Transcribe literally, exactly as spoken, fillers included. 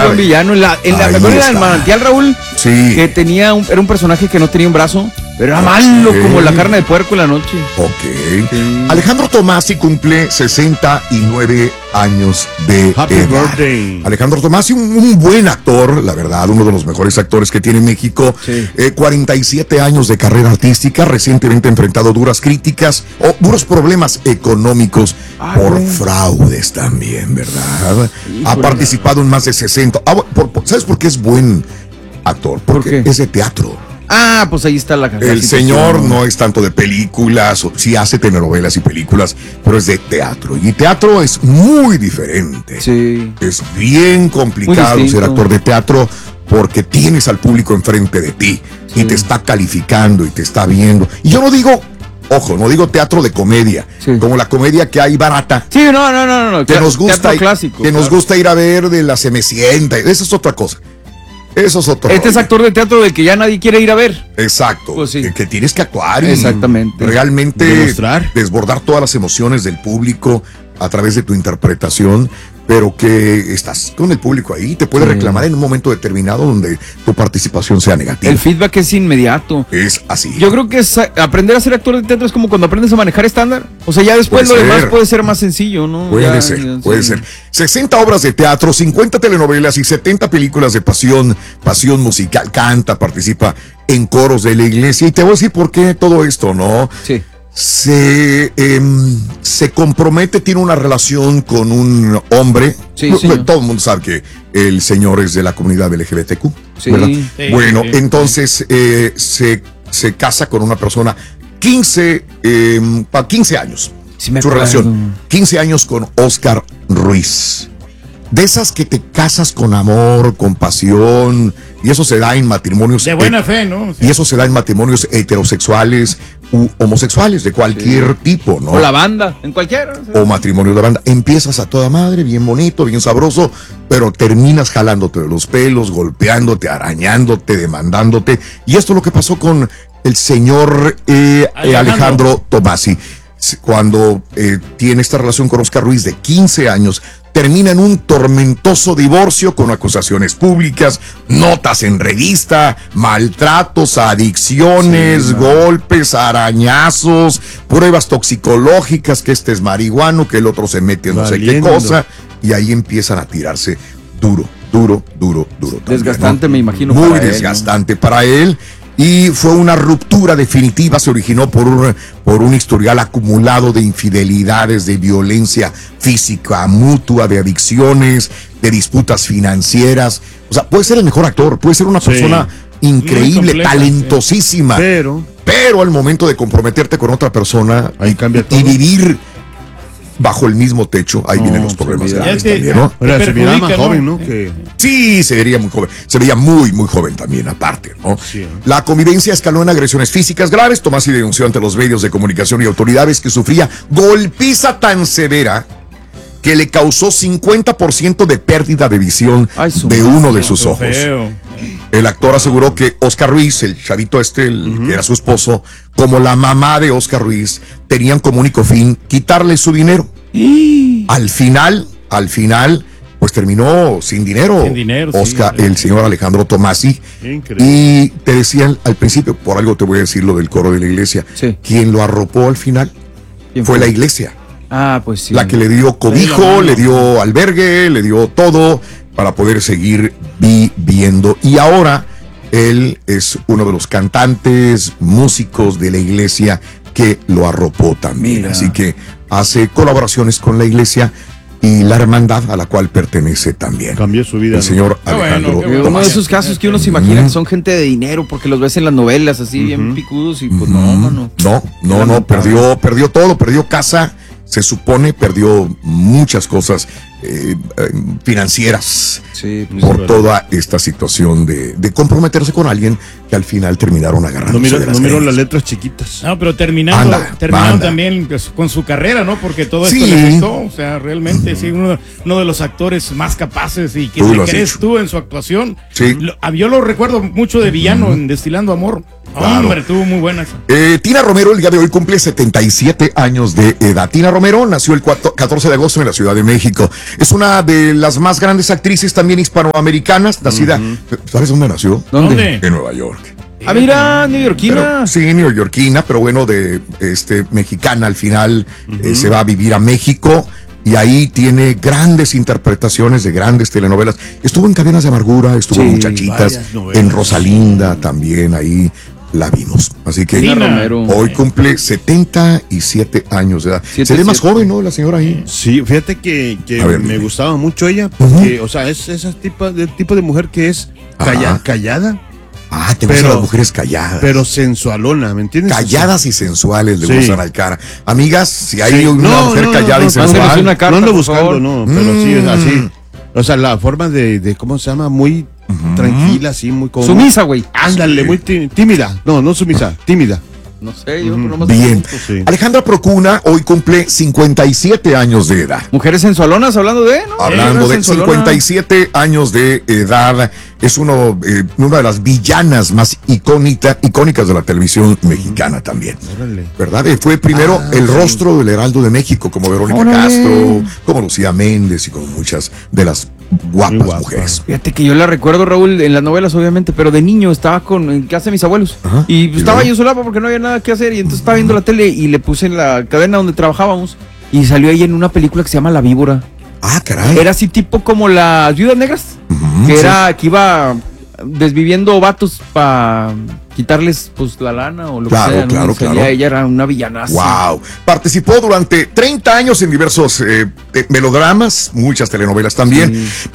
muy buen villano. En la, en la, ¿me acuerdas del Manantial, Raúl? Sí. Que tenía un, era un personaje que no tenía un brazo, pero era malo okay. como la carne de puerco en la noche. Ok. Sí. Alejandro Tommasi cumple sesenta y nueve años de Happy edad. birthday. Alejandro Tommasi, un, un buen actor, la verdad, uno de los mejores actores que tiene México. Sí. Eh, cuarenta y siete años de carrera artística, recientemente enfrentado duras críticas o duros problemas económicos Ay, por güey. fraudes también, ¿verdad? Híjole. Ha participado en más de sesenta. Ah, por, por, ¿sabes por qué es buen actor? Porque ¿Por qué? es de teatro. Ah, pues ahí está la la El situación. señor no es tanto de películas, o sí hace telenovelas y películas, pero es de teatro. Y teatro es muy diferente. Sí. Es bien complicado Muy ser distinto. actor de teatro porque tienes al público enfrente de ti Sí. y te está calificando y te está viendo. Y yo no digo, ojo, no digo teatro de comedia, Sí. como la comedia que hay barata. Sí, no, no, no, no. Que cla- nos gusta, teatro clásico. que nos claro. gusta ir a ver de la Cenicienta. Esa es otra cosa. Eso es otro. Este es rollo. actor de teatro del que ya nadie quiere ir a ver. Exacto. Pues sí. que, que tienes que actuar y Exactamente. realmente Demostrar. desbordar todas las emociones del público a través de tu interpretación, pero que estás con el público ahí, te puede Sí. reclamar en un momento determinado donde tu participación sea negativa. El feedback es inmediato. Es así. Yo creo que es, aprender a ser actor de teatro es como cuando aprendes a manejar estándar. O sea, ya después Puede lo demás ser. puede ser más sencillo, ¿no? Puede Ya, ser, ya, puede sí. ser. sesenta obras de teatro, cincuenta telenovelas y setenta películas de pasión, pasión musical. Canta, participa en coros de la iglesia. Y te voy a decir por qué todo esto, ¿no? Sí. Se, em, se compromete, tiene una relación con un hombre. Sí, No, señor. todo el mundo sabe que el señor es de la comunidad L G B T Q. Sí. ¿verdad? Sí, bueno, sí, entonces eh, se, se casa con una persona quince, em, pa- quince años. Sí me Su acuerdo. relación. quince años con Oscar Ruiz. De esas que te casas con amor, con pasión, y eso se da en matrimonios. De buena fe, ¿no? Y eso se da en matrimonios heterosexuales u homosexuales de cualquier tipo, ¿no? O la banda, en cualquiera. o sea. O matrimonio de banda. Empiezas a toda madre, bien bonito, bien sabroso, pero terminas jalándote de los pelos, golpeándote, arañándote, demandándote. Y esto es lo que pasó con el señor eh, eh, Alejandro. Alejandro Tommasi. Cuando eh, tiene esta relación con Oscar Ruiz de quince años, termina en un tormentoso divorcio con acusaciones públicas, notas en revista, maltratos, adicciones, Sí, golpes, arañazos, pruebas toxicológicas, que este es marihuano, que el otro se mete en no sé qué Valiendo. cosa, y ahí empiezan a tirarse duro, duro, duro, duro. también, Desgastante, ¿no? me imagino. Muy para él, ¿no? desgastante para él. Y fue una ruptura definitiva, se originó por un, por un historial acumulado de infidelidades, de violencia física mutua, de adicciones, de disputas financieras. O sea, puede ser el mejor actor, puede ser una Sí. persona increíble, Muy compleja, talentosísima, Pero pero al momento de comprometerte con otra persona ahí cambia y todo. vivir bajo el mismo techo, ahí No, vienen los pues, problemas olvídate. grandes Ya te- también, ¿no? Ahora, Te se miraba más perjudica, joven, ¿no? ¿no? Que Sí, se vería muy joven, se veía muy, muy joven también, aparte, ¿no? Sí, ¿eh? La convivencia escaló en agresiones físicas graves. Tommasi denunció ante los medios de comunicación y autoridades que sufría golpiza tan severa que le causó cincuenta por ciento de pérdida de visión Ay, su de madre, uno de sus Qué ojos. feo. El actor aseguró que Oscar Ruiz, el chavito este, el que era su esposo, como la mamá de Oscar Ruiz, tenían como único fin quitarle su dinero. Al final, al final, pues terminó sin dinero. Sin dinero, sí, Oscar, sí. el señor Alejandro Tommasi. Increíble. Y te decían al principio, por algo te voy a decir lo del coro de la iglesia, Sí. quien lo arropó al final ¿Quién fue la iglesia, Ah, pues sí. la que le dio Le dio la cobijo, mano. le dio albergue, le dio todo para poder seguir viviendo. Y ahora él es uno de los cantantes, músicos de la iglesia que lo arropó también. Mira. Así que hace colaboraciones con la iglesia y la hermandad a la cual pertenece también. Cambió su vida. El ¿no? señor Qué bueno, Alejandro qué Eh, bueno. Uno de Tommasi. esos casos que uno se imagina que son gente de dinero porque los ves en las novelas así bien picudos y pues no, mano. No, no, no, Lamentable. perdió, perdió todo, perdió casa, se supone, perdió muchas cosas eh, eh, financieras Sí, pues, por verdad. toda esta situación de, de comprometerse con alguien que al final terminaron agarrándose No miró, de las no miró greñas. las letras chiquitas. No, pero terminando, Anda, terminaron anda. también pues, con su carrera, ¿no? Porque todo esto Sí. le afectó. O sea, realmente, sí, uno, uno de los actores más capaces y que Tú te lo has crees dicho. tú en su actuación. Sí. Lo- ah, yo lo recuerdo mucho de villano en Destilando Amor. Claro. Hombre, estuvo muy buena esa. Eh, Tina Romero el día de hoy cumple setenta y siete años de edad. Tina Romero nació el catorce de agosto en la Ciudad de México. Es una de las más grandes actrices también hispanoamericanas, nacida, uh-huh. ¿sabes dónde nació? ¿Dónde? En Nueva York. Ah, mira, neoyorquina. Pero, sí, neoyorquina, pero bueno, de este mexicana al final uh-huh. eh, se va a vivir a México. Y ahí tiene grandes interpretaciones de grandes telenovelas. Estuvo en Cadenas de Amargura, estuvo sí, en Muchachitas, en Rosalinda también, ahí la vimos. Así que Romero. Hoy cumple setenta y siete años de edad. Siete, Se ve más siete. joven, ¿no? La señora ahí. Sí, fíjate que, que ver, me dime. gustaba mucho ella, porque, uh-huh. o sea, es ese tipo de, tipo de mujer que es calla, callada. Ah, te gustan las mujeres calladas. Pero sensualona, ¿me entiendes? Calladas y sensuales le sí. gustan al cara. Amigas, si hay sí. una no, mujer no, callada no, y sensual. Una carta, no ando por buscando, favor. no, pero mm. sí es así. O sea, la forma de, de ¿cómo se llama? Muy uh-huh. tranquila, así, muy como. Sumisa, güey. Ándale, sí. muy tí- tímida. No, no sumisa, tímida. No sé, yo Mm, no Bien. Sí. Alejandra Procuna hoy cumple cincuenta y siete años de edad. Mujeres sensualonas, hablando de, ¿no? Hablando de sensualona. cincuenta y siete años de edad, es uno, eh, una de las villanas más icónica, icónicas de la televisión mexicana también. Órale. ¿Verdad? Eh, Fue primero Ah, el sí. rostro del Heraldo de México, como Verónica Órale. Castro, como Lucía Méndez y como muchas de las guapas Muy guapa. mujeres. Fíjate que yo la recuerdo, Raúl, en las novelas, obviamente, pero de niño estaba con, en casa de mis abuelos. Ajá. Y pues, ¿Y estaba luego? yo solapa porque no había nada que hacer. Y entonces estaba viendo la tele y le puse en la cadena donde trabajábamos. Y salió ahí en una película que se llama La Víbora. Ah, caray. Era así tipo como las Viudas Negras. Ujú, que sí. era, que iba desviviendo vatos para quitarles pues la lana o lo Claro, que sea. ¿no? claro, Y salía, claro. ella era una villanaza. Wow. Participó durante treinta años en diversos eh, eh, melodramas, muchas telenovelas también. Sí.